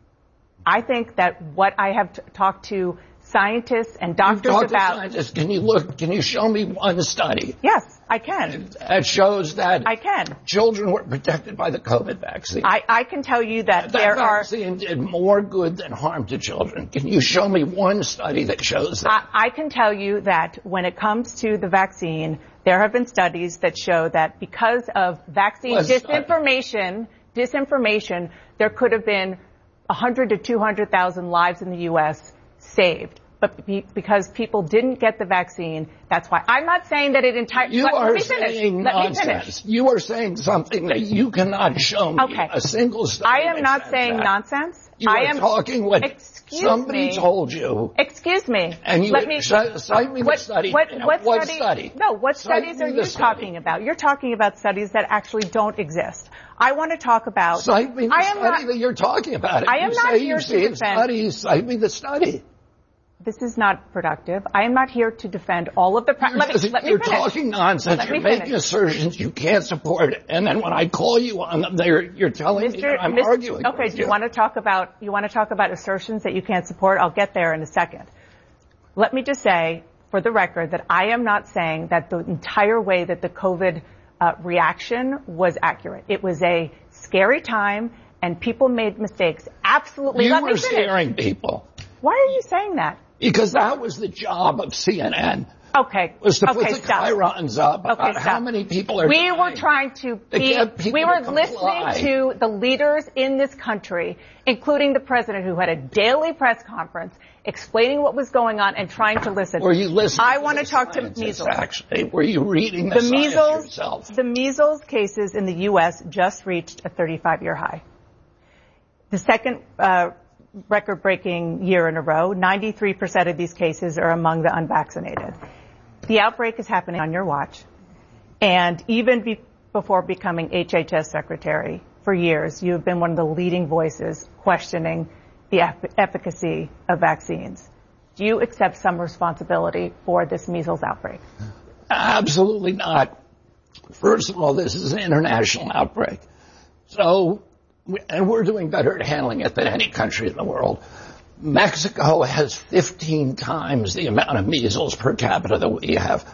I think that what I have t- talked to scientists and doctors
You've talked
about.
To scientists. Can you look? Can you show me one study?
Yes, I can.
That shows that
I can.
Children were protected by the COVID vaccine.
I, I can tell you that,
that
there
vaccine
are.
did more good than harm to children. Can you show me one study that shows that?
I, I can tell you that when it comes to the vaccine, there have been studies that show that because of vaccine
Let's
disinformation, start. disinformation, there could have been one hundred to two hundred thousand lives in the U S saved. But be, because people didn't get the vaccine, that's why. I'm not saying that it entirely.
You
let,
are
let me
saying
finish.
nonsense.
Let me finish.
You are saying something that you cannot show me.
Okay.
A single study.
I am not saying
that.
nonsense.
You
I
are
am
talking what
excuse
somebody
me.
told you.
Excuse me.
And you
Let me,
sh- cite me
what,
the study.
What,
you know,
what,
what
study,
study?
No, what
Cite
studies are
me
you
the study.
talking about? You're talking about studies that actually don't exist. I want to talk about.
Cite me the
I am
study
not,
that you're talking about. If
I am
you
not
say
here
you've
to
seen
defend.
studies, cite me the study.
This is not productive. I am not here to defend all of the. Pra-
You're,
let me, let me
you're
finish.
talking nonsense.
Let
you're
me
making
finish.
assertions you can't support, and then when I call you on them, they're, you're telling
Mister
me that I'm
Mister
arguing.
Okay,
with
do you, you want to talk about you want to talk about assertions that you can't support? I'll get there in a second. Let me just say, for the record, that I am not saying that the entire way that the COVID uh, reaction was accurate. It was a scary time, and people made mistakes. Absolutely.
You
Let
were
me finish.
scaring people.
Why are you saying that?
Because that was the job of C N N.
Okay.
Was to
okay,
put the
stop.
chyrons up
Okay,
about
stop.
how many people are
We
dying.
were trying to
To
be,
get people
we were
to
listening
comply.
to the leaders in this country, including the president, who had a daily press conference explaining what was going on and trying to listen.
Were you listening
I
to
want
the
to talk to
scientists,
measles.
Actually, were you reading the,
The
science
measles,
yourself?
the measles cases in the U S just reached a thirty-five year high. The second uh, record-breaking year in a row, ninety-three percent of these cases are among the unvaccinated. The outbreak is happening on your watch. And even be- before becoming H H S secretary, for years, you have been one of the leading voices questioning the efficacy of vaccines. Do you accept some responsibility for this measles outbreak?
Absolutely not. First of all, this is an international outbreak. So, and we're doing better at handling it than any country in the world. Mexico has fifteen times the amount of measles per capita that we have.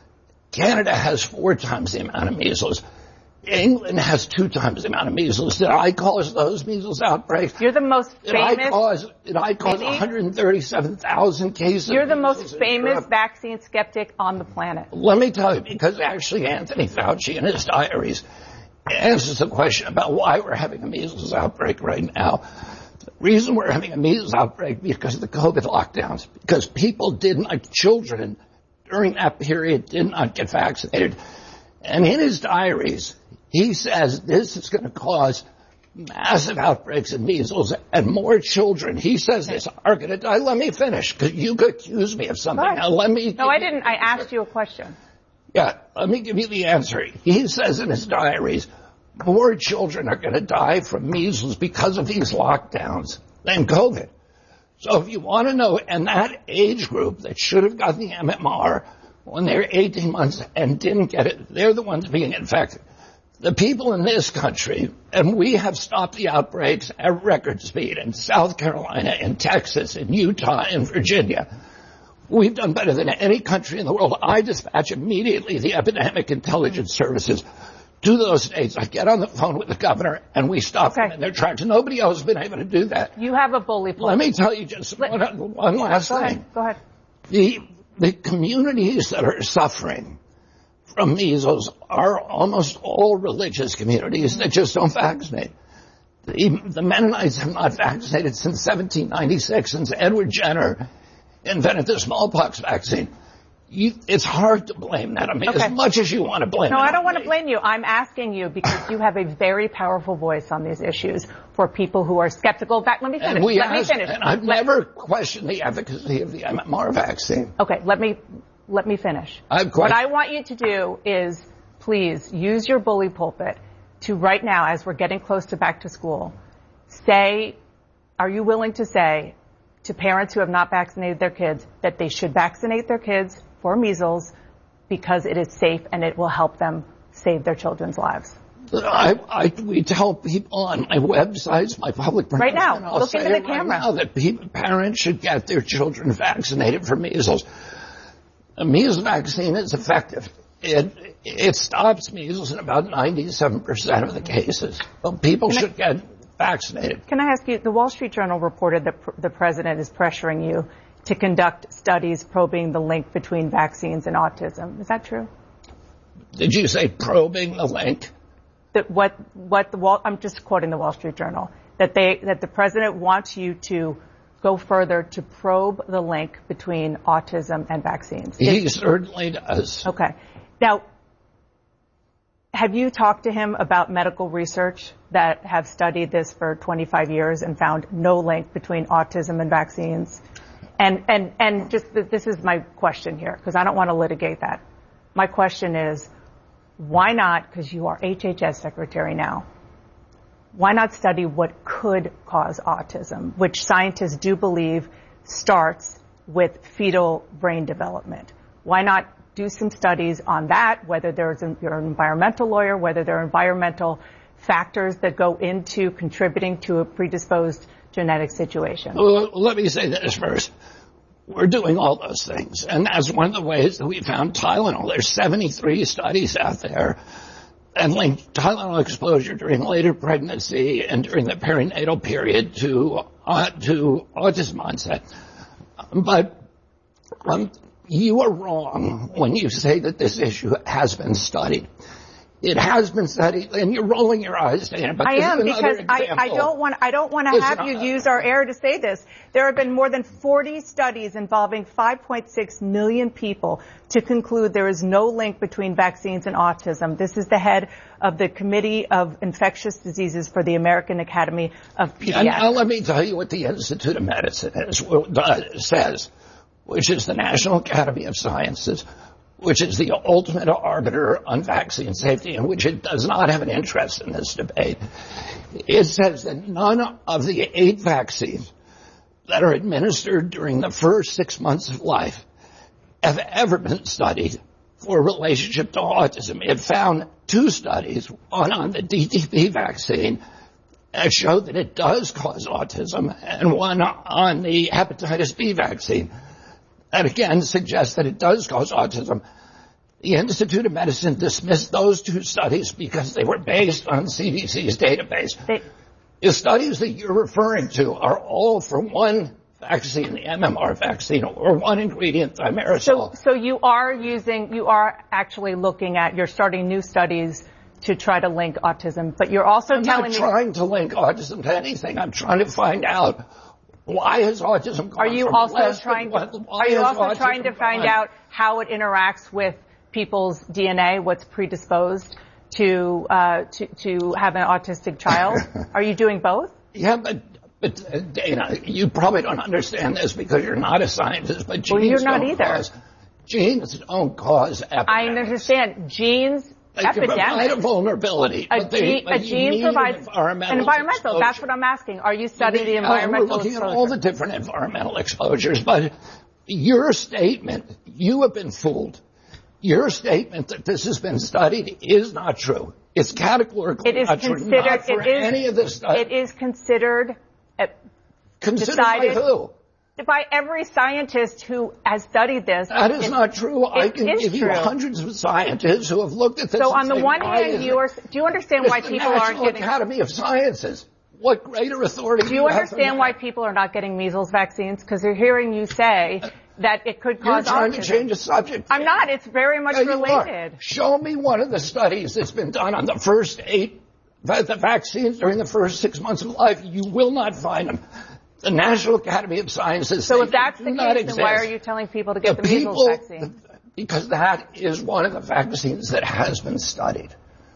Canada has four times the amount of measles. England has two times the amount of measles. Did I cause those measles outbreaks?
You're the most
did
famous.
I cause, did I cause one hundred thirty-seven thousand cases?
You're the most famous vaccine skeptic on the planet.
Let me tell you, because actually Anthony Fauci in his diaries answers the question about why we're having a measles outbreak right now. The reason we're having a measles outbreak because of the COVID lockdowns, because people did not, children during that period did not get vaccinated. And in his diaries, he says this is going to cause massive outbreaks of measles and more children, he says this, are going to die. Let me finish, because you could accuse me of something. Now, let me.
No, I didn't. I asked you a question.
Yeah, let me give you the answer. He says in his diaries, more children are going to die from measles because of these lockdowns than COVID. So if you want to know, and that age group that should have gotten the M M R when they're eighteen months and didn't get it, they're the ones being infected. The people in this country, and we have stopped the outbreaks at record speed in South Carolina, in Texas, in Utah, in Virginia. We've done better than any country in the world. I dispatch immediately the epidemic intelligence services to those states. I get on the phone with the governor and we stop okay. them in their tracks. Nobody else has been able to do that.
You have a bully pulpit.
Let me tell you just Let, one, one last
go
thing.
Ahead. Go ahead.
The, the communities that are suffering from measles are almost all religious communities that just don't vaccinate. The, the Mennonites have not vaccinated since seventeen ninety-six, since Edward Jenner invented the smallpox vaccine. You, it's hard to blame that. I mean, okay. as much as you want to blame
no,
it.
No, I don't want
me.
to blame you. I'm asking you because you have a very powerful voice on these issues for people who are skeptical. In fact, let me finish.
And we
let
asked,
me finish.
And I've
let,
never questioned the efficacy of the M M R vaccine.
Okay, let me let me finish.
I've
what I want you to do is please use your bully pulpit to right now, as we're getting close to back to school, say, are you willing to say to parents who have not vaccinated their kids that they should vaccinate their kids for measles because it is safe and it will help them save their children's lives?
I, I, we tell people on my websites, my public
right now, look into the
right
camera,
now that people, parents should get their children vaccinated for measles. A measles vaccine is effective. It it stops measles in about ninety-seven percent of the cases. Well, people Can should I, get vaccinated.
Can I ask you? The Wall Street Journal reported that pr- the president is pressuring you to conduct studies probing the link between vaccines and autism. Is that true?
Did you say probing the link?
That what what the Wall? I'm just quoting the Wall Street Journal. That they that the president wants you to go further to probe the link between autism and vaccines.
He Is, certainly does.
Okay. Now, have you talked to him about medical research that have studied this for twenty-five years and found no link between autism and vaccines? And and and just this is my question here, because I don't want to litigate that. My question is, why not, because you are H H S secretary now, why not study what could cause autism, which scientists do believe starts with fetal brain development? Why not do some studies on that, whether there's an, you're an environmental lawyer, whether there are environmental factors that go into contributing to a predisposed genetic situation?
Well, let me say this first. We're doing all those things, and that's one of the ways that we found Tylenol. There's seventy-three studies out there and linked Tylenol exposure during later pregnancy and during the perinatal period to uh, to autism onset. But um, you are wrong when you say that this issue has been studied. It has been studied, and you're rolling your eyes, Dana. But
I am, because I, I don't want I don't want to have you use our air to say this. There have been more than forty studies involving five point six million people to conclude there is no link between vaccines and autism. This is the head of the Committee of Infectious Diseases for the American Academy of Pediatrics.
And now let me tell you what the Institute of Medicine is, says, which is the National Academy of Sciences. which is the ultimate arbiter on vaccine safety, and which it does not have an interest in this debate, it says that none of the eight vaccines that are administered during the first six months of life have ever been studied for relationship to autism. It found two studies, one on the D T P vaccine, that showed that it does cause autism, and one on the hepatitis B vaccine that again suggests that it does cause autism. The Institute of Medicine dismissed those two studies because they were based on C D C's database. They- the studies that you're referring to are all for one vaccine, the M M R vaccine, or one ingredient, thimerosal.
So, so you are using, you are actually looking at, you're starting new studies to try to link autism, but you're also
I'm
telling
not
me...
trying to link autism to anything. I'm trying to find out why is autism gone
Are you
from
also
less
trying
than
to,
what-
are you
why is
also trying to
autism
find
gone?
out how it interacts with people's D N A, what's predisposed to, uh, to, to have an autistic child? Are you doing both?
Yeah, but But, uh, Dana, you probably don't understand this because you're not a scientist, but genes
Well, you're not
don't
either.
cause, genes don't cause epidemics.
I understand. Genes,
They can provide a
epidemics.
vulnerability.
A,
but they,
gene,
but
a
you
gene
need
provides
an environmental,
an environmental.
exposure.
That's what I'm asking. Are you studying the
Uh,
environmental
We're looking
exposure?
at all the different environmental exposures, but your statement, you have been fooled. Your statement that this has been studied is not true. It's categorically
It is
not true.
considered.
Not for
It is.
any of this stuff.
It is considered. Uh,
Considered
decided
by who?
By every scientist who has studied this.
That is
It-
not true. I
it
can
is
give you
true.
hundreds of scientists who have looked at this.
So
and
on the
say,
one
why
hand,
is
you
it?
are. Do you understand
It's
why
the
people aren't
National
getting?
Academy of Sciences. What greater authority
Do you
have
understand
than
why
that?
people are not getting measles vaccines? Because they're hearing you say that it could
You're
cause
trying
autism.
to change the subject.
I'm not. It's very much
Yeah, you are.
related.
Show me one of the studies that's been done on the first eight the, the vaccines during the first six months of life. You will not find them. The National Academy of Sciences.
So
say
if that's
they
the
do not
case, then why
exist.
are you telling people to get the,
The
measles
people-
vaccine?
Because that is one of the vaccines that has been studied.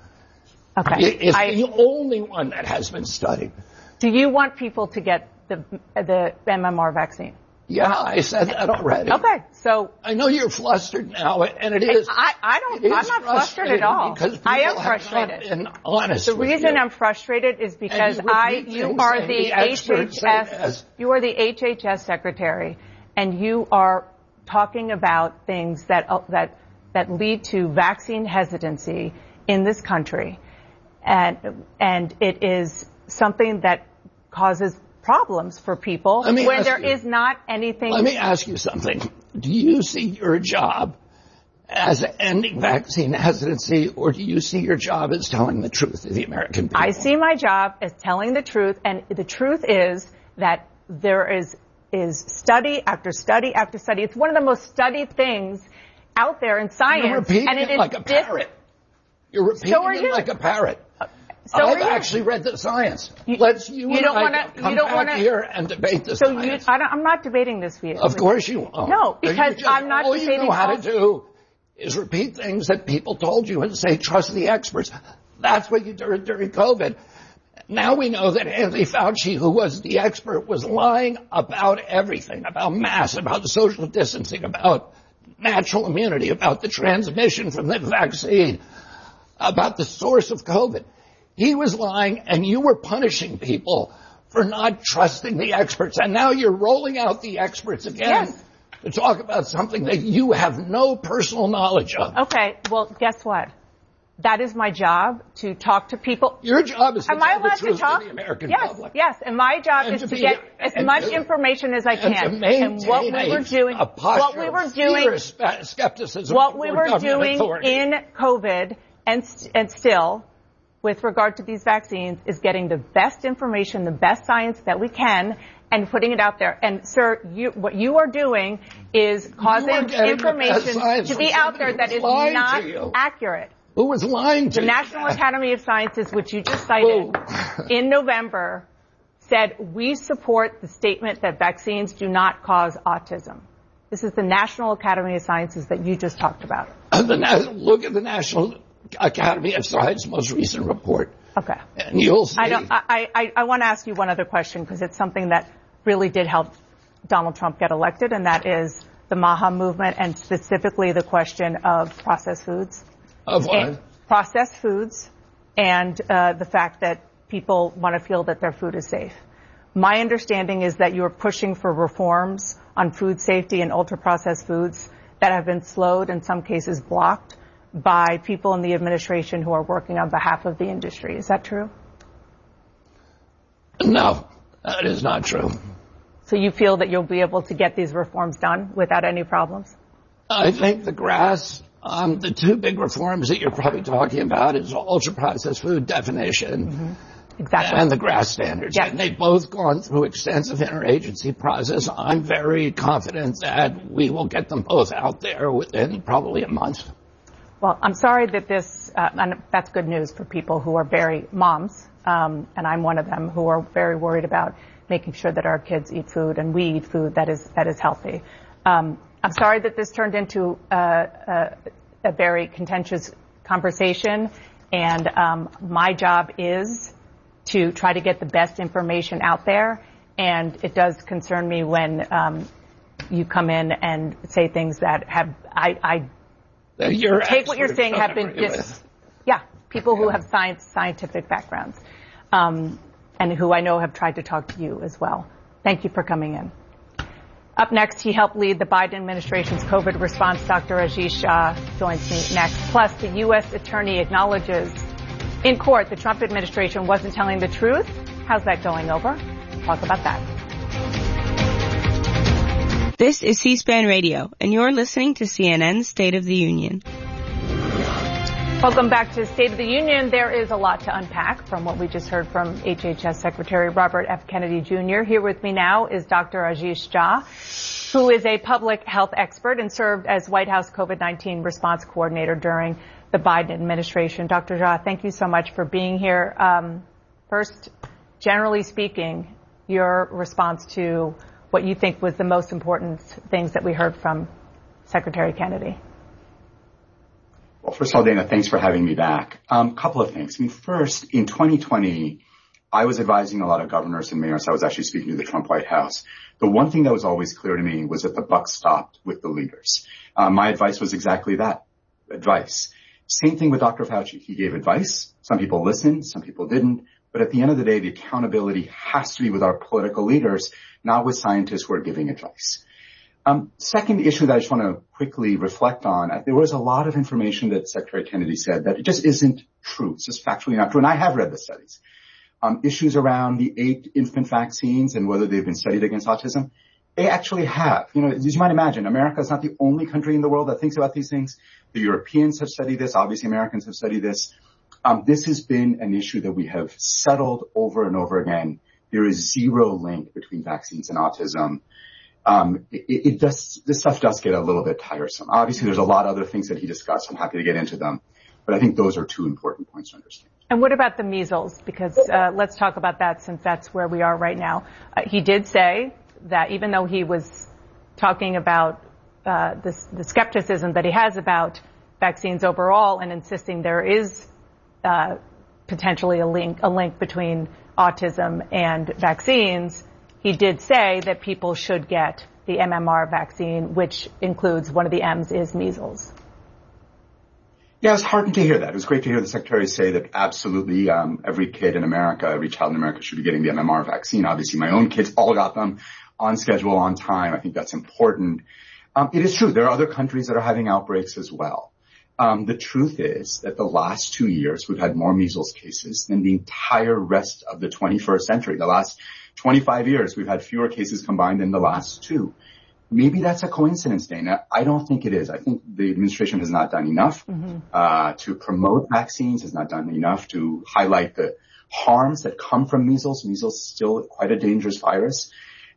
Okay.
It- It's
I-
the only one that has been studied.
Do you want people to get the the M M R vaccine?
Yeah, I said that already.
Okay, so
I know you're flustered now, and it is.
I, I don't.
it
I'm
is
not frustrated at all.
Because
I am
people have
frustrated.
not been honest
The
with
reason
you.
I'm frustrated is because
And you
I,
repeat
you
things
are
that
the
the experts say
H H S,
yes.
you are the H H S secretary, and you are talking about things that uh, that that lead to vaccine hesitancy in this country, and and it is something that causes problems for people
Let me
when
ask
there
you-
is not anything.
Let me ask you something. Do you see your job as ending vaccine hesitancy, or do you see your job as telling the truth to the American people?
I see my job as telling the truth, and the truth is that there is is study after study after study. It's one of the most studied things out there in science,
You're repeating
and it
it
is
like a
dis-
parrot. You're repeating
So are
it
you.
like a parrot.
So are
I've
you.
actually read the science. Let's you,
you
and
don't
I
wanna-
come
you don't
back
wanna-
here and debate the
So you,
science.
I don't, I'm not debating this for you.
Of course you won't.
No,
You
because
just-
I'm not
all
debating.
you know how
all-
to do is repeat things that people told you and say, trust the experts. That's what you did during COVID. Now we know that Anthony Fauci, who was the expert, was lying about everything, about masks, about social distancing, about natural immunity, about the transmission from the vaccine, about the source of COVID. He was lying, and you were punishing people for not trusting the experts. And now you're rolling out the experts again
Yes.
to talk about something that you have no personal knowledge of.
Okay, well, guess what? That is my job, to talk to people.
Your job is to
Am I
tell the
allowed
truth
to talk?
to the American
yes,
public.
yes. And my job
And
is
to
to
be-
get as
and
much
to-
information as I
and
can.
to
And what we
maintain
were
a-
doing,
a posture
what we were
of
doing,
fierce spe- skepticism
what we
toward
were
government
doing
authority.
in COVID and st- and still, with regard to these vaccines, is getting the best information, the best science that we can, and putting it out there. And sir, you, what you are doing is causing
getting the best
information
science
to be
from
out there
somebody
that
who's
is
lying to
not
you.
accurate.
Who was lying to
The
you?
National Academy of Sciences, which you just cited, in November, said we support the statement that vaccines do not cause autism. This is the National Academy of Sciences that you just talked about.
The na- look at the National Academy of Science most recent report.
Okay.
And you'll see.
I don't. I I, I want to ask you one other question, because it's something that really did help Donald Trump get elected, and that is the MAHA movement and specifically the question of processed foods?
Of what?
And processed foods and uh, the fact that people want to feel that their food is safe. My understanding is that you're pushing for reforms on food safety and ultra-processed foods that have been slowed, in some cases blocked, by people in the administration who are working on behalf of the industry. Is that true?
No, that is not true.
So you feel that you'll be able to get these reforms done without any problems?
I think the grass, um, the two big reforms that you're probably talking about is ultra-processed food definition. Mm-hmm.
Exactly.
And the grass standards.
Yes.
And they've both gone through extensive interagency process. I'm very confident that we will get them both out there within probably a month.
Well, I'm sorry that this, uh, and that's good news for people who are very moms, um, and I'm one of them, who are very worried about making sure that our kids eat food and we eat food that is that is healthy. Um, I'm sorry that this turned into uh, a, a very contentious conversation, and um, my job is to try to get the best information out there, and it does concern me when um, you come in and say things that have I, I
you're
take what you're saying have been dis- yeah people who have science scientific backgrounds um, and who I know have tried to talk to you as well. Thank you for coming in. Up next, he helped lead the Biden administration's COVID response. Doctor Ashish Jha joins me next. Plus, the U S attorney acknowledges in court the Trump administration wasn't telling the truth. How's that going over? Talk about that.
This is C-SPAN Radio, and you're listening to C N N's State of the Union.
Welcome back to State of the Union. There is a lot to unpack from what we just heard from H H S Secretary Robert F. Kennedy Junior Here with me now is Doctor Ashish Jha, who is a public health expert and served as White House COVID nineteen response coordinator during the Biden administration. Doctor Jha, thank you so much for being here. Um, first, generally speaking, your response to what you think was the most important things that we heard from Secretary Kennedy.
Well, first of all, Dana, thanks for having me back. A um, couple of things. I mean, first, in twenty twenty, I was advising a lot of governors and mayors. I was actually speaking to the Trump White House. The one thing that was always clear to me was that the buck stopped with the leaders. Um, my advice was exactly that, advice. Same thing with Doctor Fauci. He gave advice. Some people listened, some people didn't. But at the end of the day, the accountability has to be with our political leaders, not with scientists who are giving advice. Um, second issue that I just want to quickly reflect on, there was a lot of information that Secretary Kennedy said that it just isn't true. It's just factually not true. And I have read the studies. Um, issues around the eight infant vaccines and whether they've been studied against autism, they actually have. You know, as you might imagine, America is not the only country in the world that thinks about these things. The Europeans have studied this. Obviously, Americans have studied this. Um, this has been an issue that we have settled over and over again. There is zero link between vaccines and autism. Um, it, it does, this stuff does get a little bit tiresome. Obviously, there's a lot of other things that he discussed. I'm happy to get into them. But I think those are two important points to understand.
And what about the measles? Because uh, let's talk about that since that's where we are right now. Uh, he did say that even though he was talking about uh, this, the skepticism that he has about vaccines overall and insisting there is uh, potentially a link, a link between autism and vaccines, he did say that people should get the M M R vaccine, which includes one of the M's is measles.
Yeah, it was heartening to hear that. It was great to hear the Secretary say that absolutely um, every kid in America, every child in America should be getting the M M R vaccine. Obviously, my own kids all got them on schedule, on time. I think that's important. Um, it is true. There are other countries that are having outbreaks as well. Um, the truth is that the last two years we've had more measles cases than the entire rest of the twenty-first century. The last twenty-five years we've had fewer cases combined than the last two. Maybe that's a coincidence, Dana. I don't think it is. I think the administration has not done enough mm-hmm. uh, to promote vaccines, has not done enough to highlight the harms that come from measles. Measles is still quite a dangerous virus.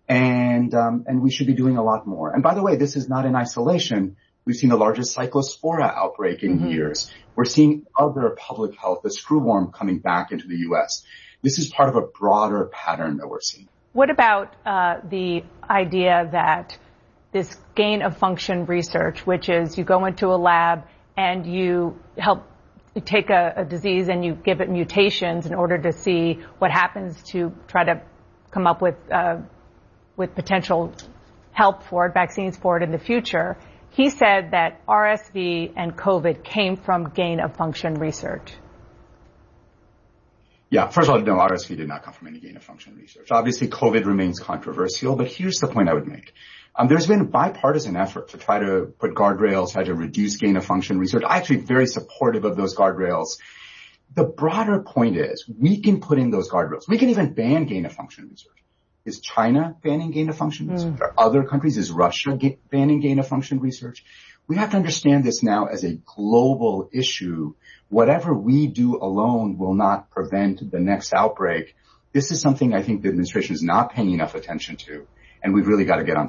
And, um, and we should be doing a lot more. And by the way, this is not in isolation. We've seen the largest cyclospora outbreak in mm-hmm. years. We're seeing other public health, the screwworm coming back into the U S. This is part of a broader pattern that we're seeing.
What about uh, the idea that this gain of function research, which is you go into a lab and you help take a, a disease and you give it mutations in order to see what happens to try to come up with uh, with potential help forward, vaccines forward in the future. He said that R S V and COVID came from gain-of-function research.
Yeah, first of all, no, R S V did not come from any gain-of-function research. Obviously, COVID remains controversial, but here's the point I would make. Um, there's been a bipartisan effort to try to put guardrails, try to reduce gain-of-function research. I'm actually very supportive of those guardrails. The broader point is we can put in those guardrails. We can even ban gain-of-function research. Is China banning gain-of-function research? Mm. Are other countries? Is Russia ga- banning gain-of-function research? We have to understand this now as a global issue. Whatever we do alone will not prevent the next outbreak. This is something I think the administration is not paying enough attention to, and we've really got to get on